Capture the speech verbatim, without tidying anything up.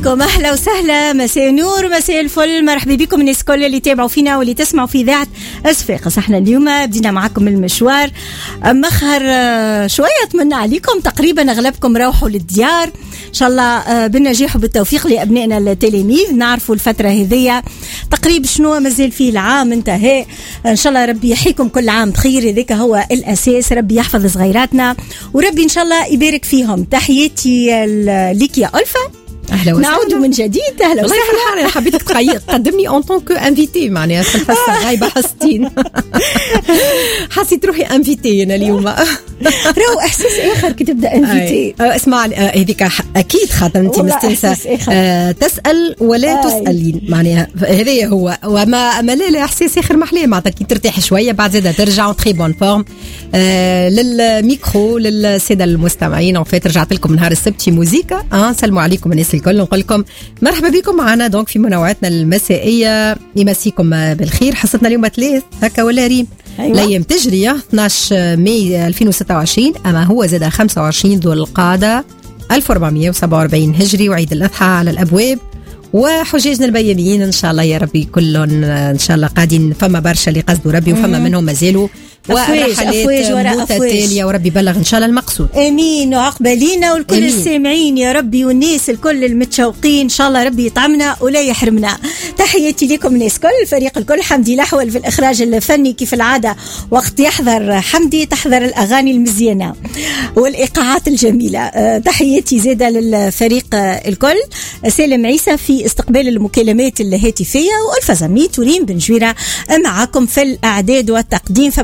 بكم، أهلا وسهلا، مساء نور مساء الفل، مرحبا بكم الناس كل اللي تابعوا فينا واللي تسمعوا في إذاعة صفاقس. احنا اليوم بدينا معكم المشوار مخر شوية، أتمنى عليكم تقريبا أغلبكم روحوا للديار إن شاء الله بالنجاح وبالتوفيق لأبنائنا التلاميذ. نعرفوا الفترة هذية تقريبا شنو مازال فيه، العام انتهى إن شاء الله، ربي يحييكم كل عام بخير، هذاك هو الأساس، ربي يحفظ صغيراتنا وربي إن شاء الله يبارك فيهم. تحياتي ليك يا ألفا، أهلا وسهلا، نعود من جديد. أهلا والله فرحانة، حبيتك تقدمني أن طونك انفيتي، معناها في الفصل غايبة حسيتين حسيت روحي انفيتي أنا اليوم. راهو إحساس آخر كي تبدأ انفيتي. اسمع هذيك أكيد خاطر أنت مستنسة آه تسأل ولا آه. تسألين، معناها هذا هو، وما ما لا إحساس آخر محلاه معناتها كي ترتاح شوية بعد زادة ترجع تري بون فورم. آه للميكرو للسادة المستمعين، أو فات رجعت لكم نهار السبت في موزيكا. آه سلموا عليكم الناس الكل، نقول لكم مرحبا بكم معنا دونك في منوعاتنا المسائية. يمسيكم بالخير، حصتنا اليوم ثلاث هكا ولا ريم؟ أيوة. الأيام تجري اثناش ماي ألفين وستة وعشرين، أما هو زاد خمسة وعشرين ذو القعدة ألف وأربعمائة وسبعة وأربعين هجري، وعيد الأضحى على الأبواب، وحجاجنا البياميين إن شاء الله يا ربي كلهم إن شاء الله قاعدين، فما برشا اللي قصدوا ربي وفما منهم مازالوا أفواج وراء تالية، وربي يبلغ إن شاء الله المقصود. آمين، وعقبالينا والكل أمين. السامعين يا ربي، والناس الكل المتشوقين إن شاء الله ربي يطعمنا ولا يحرمنا. تحياتي لكم الناس كل الفريق الكل، حمدي الأحول في الإخراج الفني كيف العادة، وقت يحضر حمدي تحضر الأغاني المزيانة والإيقاعات الجميلة. تحياتي زادة للفريق الكل، سالم عيسى في استقبال المكالمات الهاتفية، وألفا زميت وريم بن جويرة معكم في الإعداد والتقديم.